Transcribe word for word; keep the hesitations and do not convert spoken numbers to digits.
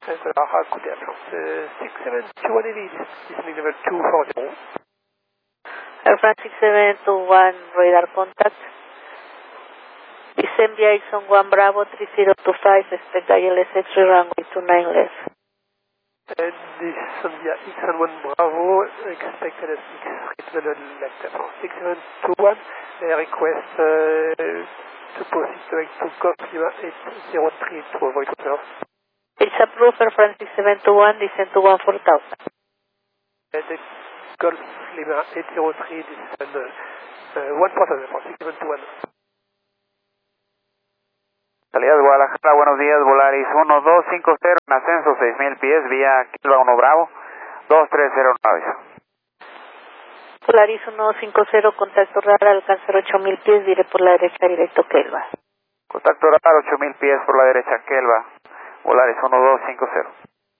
Center Harcourt Aircraft uh, six seven two one eight, listening number two four zero. Air France six seven two one, radar contact. Descend via Ixon one Bravo three zero two five, expect I L S X-ray runway two nine left. And this is on via Ixon one Bravo, expected at X-ray left. six seven two one, uh, request uh, to proceed direct to Golf Lima eight zero three to avoid control. It's approved, Air France six seven two one, descend to one four thousand. And the Golf Lima eight zero three, descend uh, uh, one four thousand for six seven two one. Salida de Guadalajara, buenos días, Volaris uno dos cinco cero, en ascenso seis mil pies, vía Kelva uno Bravo, dos tres cero nueve. Volaris uno cinco cero, contacto radar, alcanzar ocho mil pies, diré por la derecha, directo Kelva. Contacto radar ocho mil pies por la derecha, Kelva, Volaris uno dos cinco cero.